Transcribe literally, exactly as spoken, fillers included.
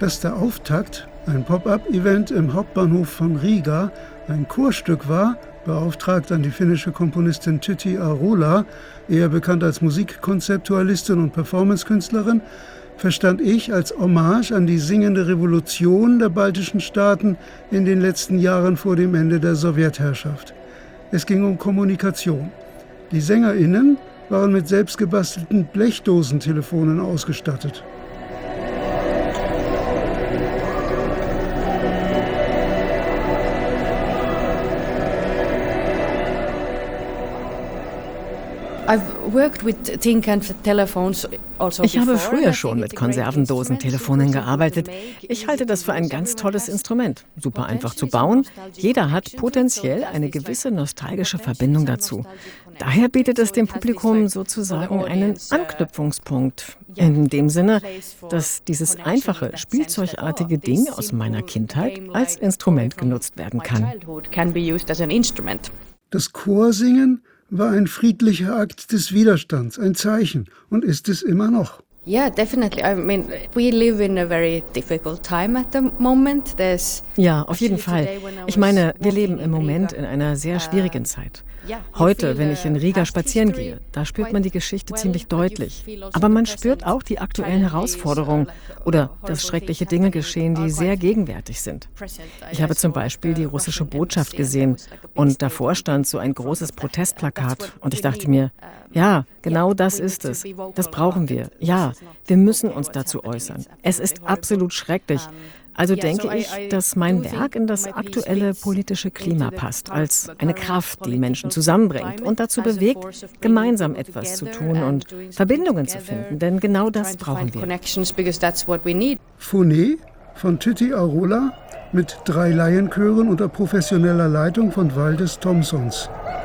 Dass der Auftakt, ein Pop-up-Event im Hauptbahnhof von Riga, ein Chorstück war, beauftragt an die finnische Komponistin Tytti Ahola, eher bekannt als Musikkonzeptualistin und Performancekünstlerin, verstand ich als Hommage an die singende Revolution der baltischen Staaten in den letzten Jahren vor dem Ende der Sowjetherrschaft. Es ging um Kommunikation. Die SängerInnen waren mit selbstgebastelten Blechdosentelefonen ausgestattet. Ich habe früher schon mit Konservendosentelefonen gearbeitet. Ich halte das für ein ganz tolles Instrument. Super einfach zu bauen. Jeder hat potenziell eine gewisse nostalgische Verbindung dazu. Daher bietet es dem Publikum sozusagen einen Anknüpfungspunkt. In dem Sinne, dass dieses einfache, spielzeugartige Ding aus meiner Kindheit als Instrument genutzt werden kann. Das Chorsingen war ein friedlicher Akt des Widerstands, ein Zeichen, und ist es immer noch. Yeah, definitely. I mean, we live in a very difficult time at the moment. There's Ja, auf jeden Fall. Ich meine, wir leben im Moment in einer sehr schwierigen Zeit. Heute, wenn ich in Riga spazieren gehe, da spürt man die Geschichte ziemlich deutlich. Aber man spürt auch die aktuellen Herausforderungen oder dass schreckliche Dinge geschehen, die sehr gegenwärtig sind. Ich habe zum Beispiel die russische Botschaft gesehen und davor stand so ein großes Protestplakat und ich dachte mir, ja, genau das ist es. Das brauchen wir. Ja, wir müssen uns dazu äußern. Es ist absolut schrecklich. Also denke ich, dass mein Werk in das aktuelle politische Klima passt, als eine Kraft, die Menschen zusammenbringt und dazu bewegt, gemeinsam etwas zu tun und Verbindungen zu finden, denn genau das brauchen wir. Phoné von Tytti Ahola mit drei Laienchören unter professioneller Leitung von Valdis Thomsons.